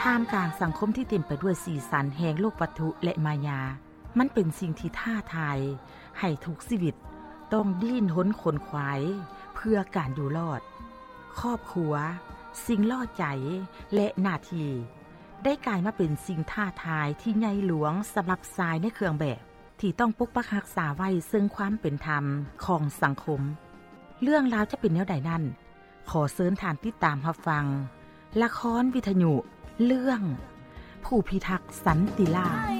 ท่ามกลางสังคมที่เต็มไปด้วยสีสันแห่งโลกวัตถุและมายามันเป็นสิ่งที่ท้าทายให้ทุกชีวิตต้องดิ้นรนขนขวายเพื่อการอยู่รอดครอบครัวสิ่งล่อใจและหน้าที่ได้กลายมาเป็นสิ่งท้าทายที่ใหญ่หลวงสำหรับชายในเครื่องแบบที่ต้องปกปักรักษาไว้ซึ่งความเป็นธรรมของสังคมเรื่องราวจะเป็นแนวใดนั้นขอเชิญท่านติดตามรับฟังละครวิทยุเรื่องผู้พิทักษ์สันติราษฎร์